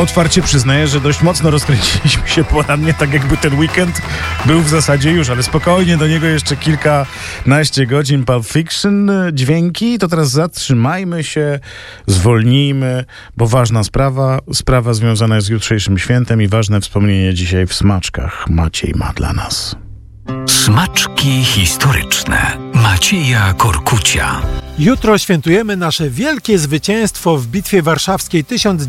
otwarcie przyznaję, że dość mocno rozkręciliśmy się porannie, tak jakby ten weekend był w zasadzie już, ale spokojnie, do niego jeszcze kilkanaście godzin. Pulp Fiction, dźwięki, to teraz zatrzymajmy się, zwolnijmy, bo ważna sprawa związana jest z jutrzejszym świętem i ważne wspomnienie dzisiaj w Smaczkach Maciej ma dla nas. Smaczki historyczne Macieja Korkucia. Jutro świętujemy nasze wielkie zwycięstwo w Bitwie Warszawskiej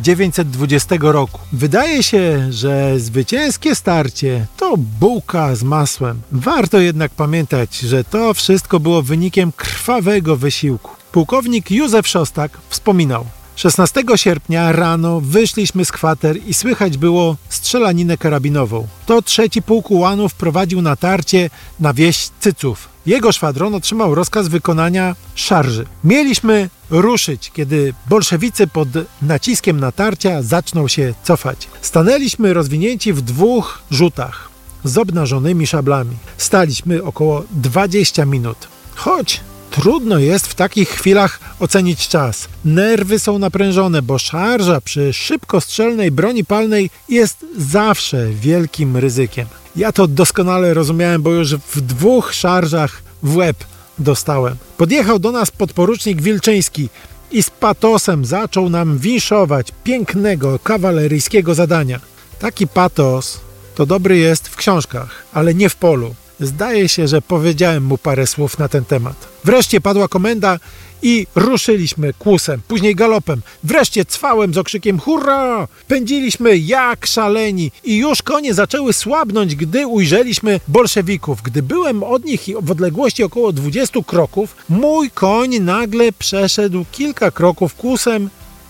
1920 roku. Wydaje się, że zwycięskie starcie to bułka z masłem. Warto jednak pamiętać, że to wszystko było wynikiem krwawego wysiłku. Pułkownik Józef Szostak wspominał: 16 sierpnia rano wyszliśmy z kwater i słychać było strzelaninę karabinową. To trzeci pułk ułanów prowadził natarcie na wieś Cyców. Jego szwadron otrzymał rozkaz wykonania szarży. Mieliśmy ruszyć, kiedy bolszewicy pod naciskiem natarcia zaczną się cofać. Stanęliśmy rozwinięci w dwóch rzutach z obnażonymi szablami. Staliśmy około 20 minut. Choć trudno jest w takich chwilach ocenić czas. Nerwy są naprężone, bo szarża przy szybkostrzelnej broni palnej jest zawsze wielkim ryzykiem. Ja to doskonale rozumiałem, bo już w 2 szarżach w łeb dostałem. Podjechał do nas podporucznik Wilczyński i z patosem zaczął nam winszować pięknego kawaleryjskiego zadania. Taki patos to dobry jest w książkach, ale nie w polu. Zdaje się, że powiedziałem mu parę słów na ten temat. Wreszcie padła komenda i ruszyliśmy kłusem, później galopem. Wreszcie cwałem z okrzykiem hurra! Pędziliśmy jak szaleni i już konie zaczęły słabnąć, gdy ujrzeliśmy bolszewików. Gdy byłem od nich w odległości około 20 kroków, mój koń nagle przeszedł kilka kroków kłusem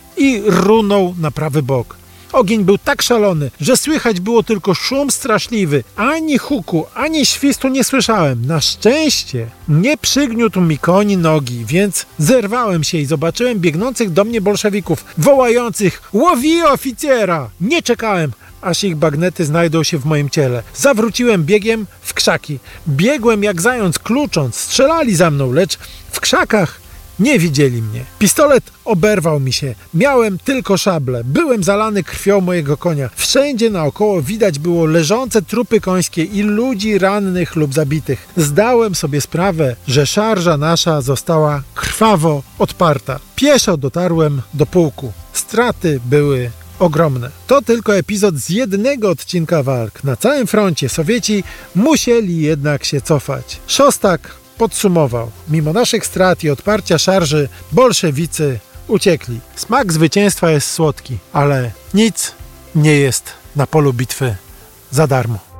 i runął na prawy bok. Ogień był tak szalony, że słychać było tylko szum straszliwy. Ani huku, ani świstu nie słyszałem. Na szczęście nie przygniótł mi koń nogi, więc zerwałem się i zobaczyłem biegnących do mnie bolszewików, wołających: łowi oficera! Nie czekałem, aż ich bagnety znajdą się w moim ciele. Zawróciłem biegiem w krzaki. Biegłem jak zając, klucząc. Strzelali za mną, lecz w krzakach nie widzieli mnie. Pistolet oberwał mi się. Miałem tylko szablę. Byłem zalany krwią mojego konia. Wszędzie naokoło widać było leżące trupy końskie i ludzi rannych lub zabitych. Zdałem sobie sprawę, że szarża nasza została krwawo odparta. Pieszo dotarłem do pułku. Straty były ogromne. To tylko epizod z jednego odcinka walk. Na całym froncie Sowieci musieli jednak się cofać. Szostak podsumował: mimo naszych strat i odparcia szarży, bolszewicy uciekli. Smak zwycięstwa jest słodki, ale nic nie jest na polu bitwy za darmo.